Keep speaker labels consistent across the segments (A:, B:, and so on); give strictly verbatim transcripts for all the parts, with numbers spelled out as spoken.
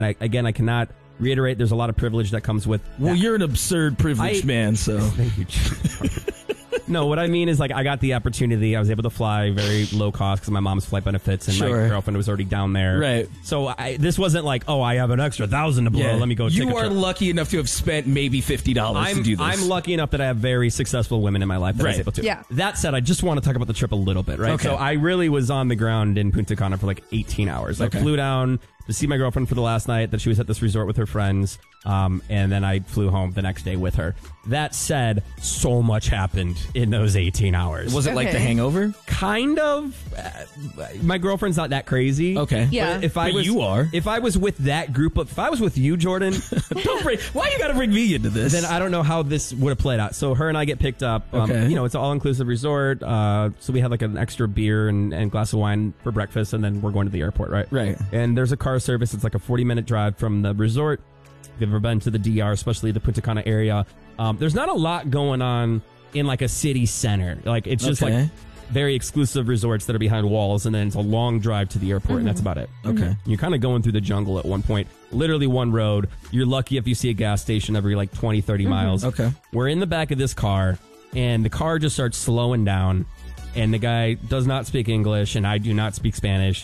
A: I, again, I cannot reiterate, there's a lot of privilege that comes with
B: Well,
A: that.
B: you're an absurd privileged
A: I,
B: man, so.
A: Thank you. No, what I mean is, like, I got the opportunity. I was able to fly very low cost because my mom's flight benefits and
B: Sure.
A: my girlfriend was already down there.
B: Right.
A: So I, this wasn't like, oh, I have an extra thousand to blow.
B: Yeah.
A: Let me go take
B: You
A: a
B: are
A: trip.
B: lucky enough to have spent maybe fifty dollars
A: I'm,
B: to do this.
A: I'm lucky enough that I have very successful women in my life that I was
B: Right.
A: able to.
C: Yeah.
A: That said, I just want to talk about the trip a little bit, right?
B: Okay.
A: So I really was on the ground in Punta Cana for like eighteen hours. I
B: Okay.
A: flew down to see my girlfriend for the last night that she was at this resort with her friends, um, and then I flew home the next day with her. That said, so much happened in those eighteen hours.
B: Was it like
C: Okay.
B: The Hangover?
A: Kind of. Uh, my girlfriend's not that crazy.
B: Okay.
C: Yeah.
A: But if I
B: But
A: was,
B: you are.
A: If I was with that group of, if I was with you, Jordan,
B: Don't bring, why you gotta bring me into this?
A: then I don't know how this would have played out. So her and I get picked up. Um,
B: Okay.
A: You know, it's an all-inclusive resort. Uh, so we had like an extra beer and, and glass of wine for breakfast, and then we're going to the airport, right?
B: Right.
A: And there's a car service. It's like a forty-minute drive from the resort. If you've ever been to the D R, especially the Punta Cana area, um, there's not a lot going on in like a city center. Like it's just
B: Okay.
A: like very exclusive resorts that are behind walls, and then it's a long drive to the airport, and that's about it.
B: Okay.
A: You're kind of going through the jungle at one point. Literally one road. You're lucky if you see a gas station every like twenty, thirty miles.
B: Okay.
A: We're in the back of this car, and the car just starts slowing down, and the guy does not speak English, and I do not speak Spanish.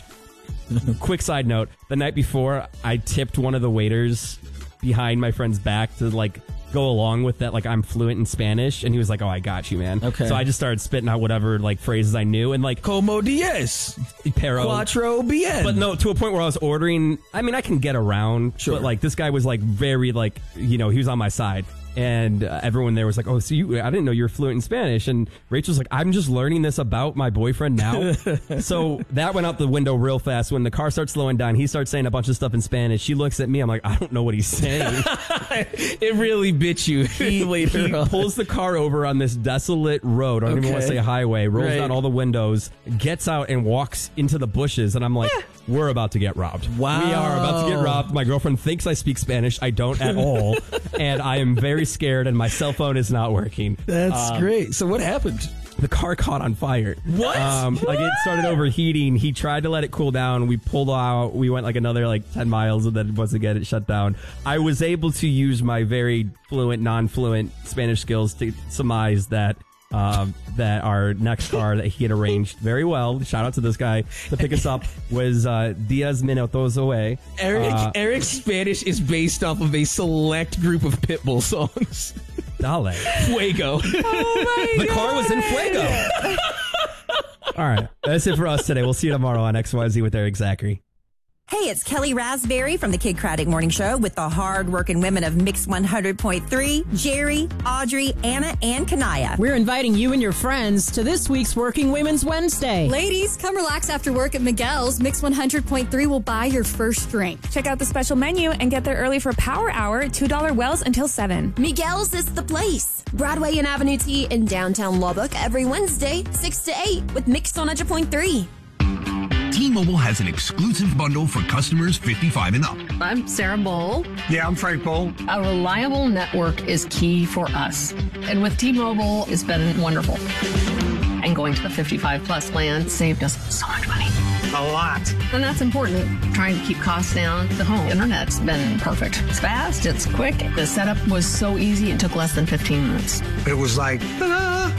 A: Quick side note, the night before, I tipped one of the waiters behind my friend's back to like go along with that, like I'm fluent in Spanish, and he was like, oh, I got you, man.
B: Okay.
A: So I just started spitting out whatever like phrases I knew, and like
B: Como diez.
A: pero
B: Cuatro bien.
A: but no, to a point where I was ordering. I mean, I can get around,
B: Sure.
A: but like this guy was like very like, you know, he was on my side, and uh, everyone there was like, oh, so you? I didn't know you were fluent in Spanish. And Rachel's like, I'm just learning this about my boyfriend now. So that went out the window real fast. When the car starts slowing down, he starts saying a bunch of stuff in Spanish. She looks at me. I'm like, I don't know what he's saying.
B: It really bit you
A: He,
B: later
A: he
B: on.
A: pulls the car over on this desolate road. I don't even want to
B: Okay.
A: say highway. Rolls
B: Right.
A: down all the windows, gets out and walks into the bushes. And I'm like, we're about to get robbed.
B: Wow.
A: We are about to get robbed. My girlfriend thinks I speak Spanish. I don't at all. And I am very scared, and my cell phone is not working.
B: That's
A: Um,
B: great. So what happened?
A: The car caught on fire.
B: What?
A: Um, Like it started overheating. He tried to let it cool down. We pulled out. We went like another like ten miles, and then once again it shut down. I was able to use my very fluent, non-fluent Spanish skills to surmise that um, that our next car that he had arranged very well. Shout out to this guy to pick us up was uh, Diez Minutos away.
B: Eric
A: Uh,
B: Eric's Spanish is based off of a select group of Pitbull songs.
A: Dale.
B: Fuego.
A: The car was in Fuego. All right, that's it for us today. We'll see you tomorrow on X Y Z with Eric Zachary.
D: Hey, it's Kelly Raspberry from the Kid Craddock Morning Show with the hard-working women of Mix one hundred point three, Jerry, Audrey, Anna, and Kanaya.
E: We're inviting you and your friends to this week's Working Women's Wednesday.
F: Ladies, come relax after work at Miguel's. Mix one hundred point three will buy your first drink.
G: Check out the special menu and get there early for Power Hour at two dollar wells until seven.
H: Miguel's is the place. Broadway and Avenue T in downtown Lubbock every Wednesday, six to eight with Mix one hundred point three.
I: T-Mobile has an exclusive bundle for customers fifty-five and up.
J: I'm Sarah Bowl.
K: Yeah, I'm Frank Bowl.
J: A reliable network is key for us. And with T-Mobile, it's been wonderful. And going to the fifty-five plus plan saved us so much money.
K: A lot.
J: And that's important. Trying to keep costs down. The home internet's been perfect. It's fast, it's quick. The setup was so easy, it took less than fifteen minutes.
K: It was like, ta-da!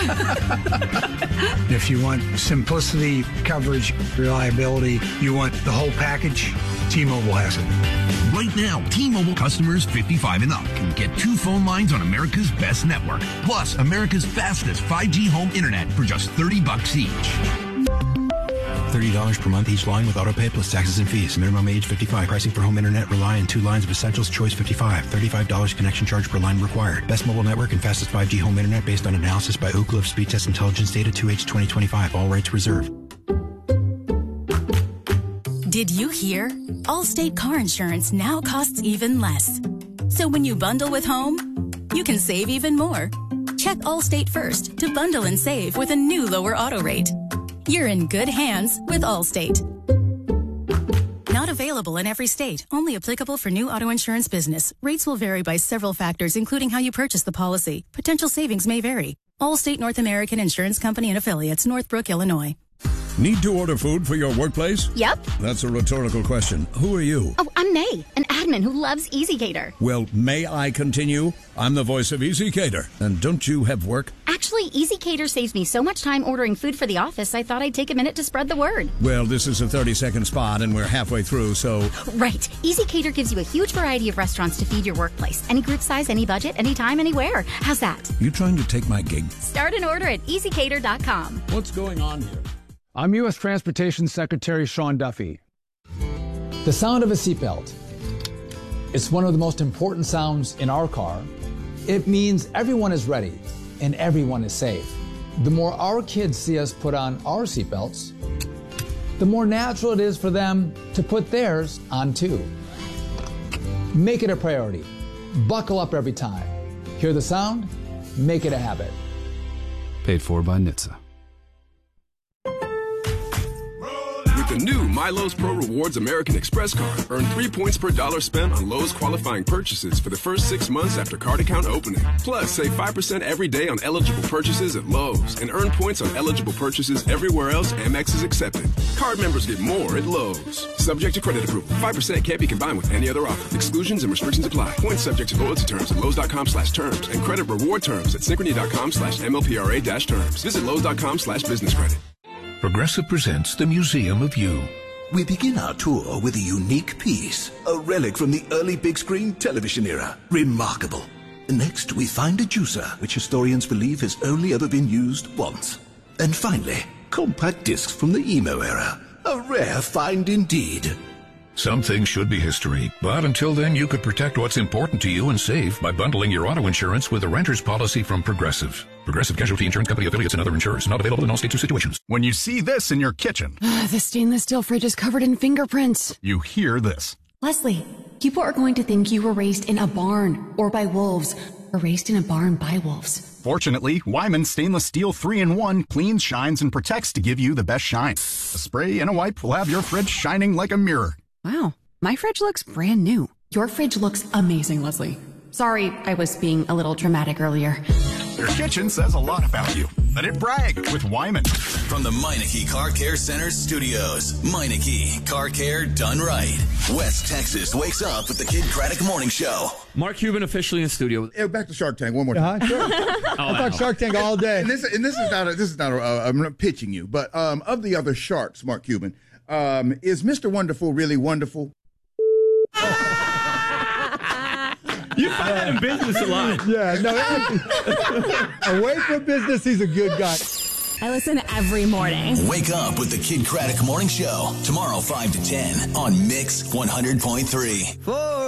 K: If you want simplicity, coverage, reliability, you want the whole package, T-Mobile has it.
I: Right now, T-Mobile customers fifty-five and up can get two phone lines on America's best network, plus America's fastest five G home internet for just thirty bucks each.
L: thirty dollars per month each line with autopay plus taxes and fees. Minimum age fifty-five. Pricing for home internet rely on two lines of Essentials Choice fifty-five. thirty-five dollars connection charge per line required. Best mobile network and fastest five G home internet based on analysis by Ookla of Speed Test Intelligence Data two H twenty twenty-five. All rights reserved.
M: Did you hear? Allstate car insurance now costs even less. So when you bundle with home, you can save even more. Check Allstate first to bundle and save with a new lower auto rate. You're in good hands with Allstate. Not available in every state. Only applicable for new auto insurance business. Rates will vary by several factors, including how you purchase the policy. Potential savings may vary. Allstate North American Insurance Company and Affiliates, Northbrook, Illinois.
C: Need to order food for your workplace?
N: Yep.
C: That's a rhetorical question. Who are you?
N: Oh, I'm May, an admin who loves EasyCater.
C: Well, may I continue? I'm the voice of EasyCater. And don't you have work?
N: Actually, EasyCater saves me so much time ordering food for the office, I thought I'd take a minute to spread the word.
C: Well, this is a thirty-second spot, and we're halfway through, so...
N: Right. EasyCater gives you a huge variety of restaurants to feed your workplace. Any group size, any budget, anytime, anywhere. How's that?
C: You trying to take my gig?
N: Start an order at easy cater dot com.
C: What's going on here?
O: I'm U S Transportation Secretary Sean Duffy. The sound of a seatbelt. It's one of the most important sounds in our car. It means everyone is ready and everyone is safe. The more our kids see us put on our seatbelts, the more natural it is for them to put theirs on too. Make it a priority. Buckle up every time. Hear the sound? Make it a habit.
P: Paid for by N H T S A.
Q: With the new MyLowe's Pro Rewards American Express card, earn three points per dollar spent on Lowe's qualifying purchases for the first six months after card account opening. Plus, save five percent every day on eligible purchases at Lowe's and earn points on eligible purchases everywhere else Amex is accepted. Card members get more at Lowe's. Subject to credit approval. five percent can't be combined with any other offer. Exclusions and restrictions apply. Points subject to loyalty terms at Lowe's.com slash terms and credit reward terms at Synchrony.com slash MLPRA dash terms. Visit Lowe's.com slash business credit.
I: Progressive presents the Museum of You. We begin our tour with a unique piece, a relic from the early big screen television era. Remarkable. Next, we find a juicer, which historians believe has only ever been used once. And finally, compact discs from the emo era. A rare find indeed.
R: Some things should be history, but until then you could protect what's important to you and save by bundling your auto insurance with a renter's policy from Progressive. Progressive Casualty Insurance Company affiliates and other insurers. Not available in all states or situations.
S: When you see this in your kitchen.
T: The stainless steel fridge is covered in fingerprints.
S: You hear this.
T: Leslie, people are going to think you were raised in a barn or by wolves or raised in a barn by wolves.
S: Fortunately, Wyman Stainless Steel three in one cleans, shines, and protects to give you the best shine. A spray and a wipe will have your fridge shining like a mirror.
T: Wow, my fridge looks brand new. Your fridge looks amazing, Leslie. Sorry, I was being a little dramatic earlier.
S: Your kitchen says a lot about you. Let it brag with Wyman.
U: From the Meineke Car Care Center studios, Meineke Car Care done right. West Texas wakes up with the Kid Craddock Morning Show.
B: Mark Cuban officially in studio.
V: Yeah, back to Shark Tank one more time.
W: Uh-huh, sure.
B: oh,
W: I talk Shark Tank all day.
V: And this, and this is not. A, this is not. A, uh, I'm not pitching you, but um, of the other sharks, Mark Cuban, um, is Mister Wonderful really wonderful?
B: You find that in business a lot.
W: Yeah, no. Away from business, he's a good guy.
G: I listen every morning.
U: Wake up with the Kid Craddock Morning Show tomorrow, five to ten on Mix one hundred point three. Four.